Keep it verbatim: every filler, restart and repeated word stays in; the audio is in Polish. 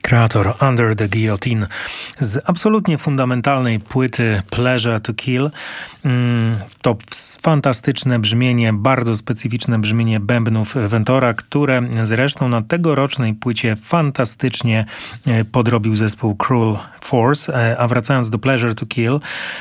Kreator Under the Guillotine z absolutnie fundamentalnej płyty Pleasure to Kill. To fantastyczne brzmienie, bardzo specyficzne brzmienie bębnów Ventora, które zresztą na tegorocznej płycie fantastycznie podrobił zespół Cruel Force. A wracając do Pleasure to Kill,